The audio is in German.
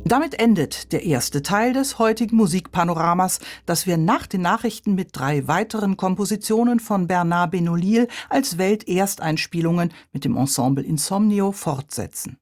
Damit endet der erste Teil des heutigen Musikpanoramas, das wir nach den Nachrichten mit 3 weiteren Kompositionen von Bernard Benolil als Weltersteinspielungen mit dem Ensemble Insomnio fortsetzen.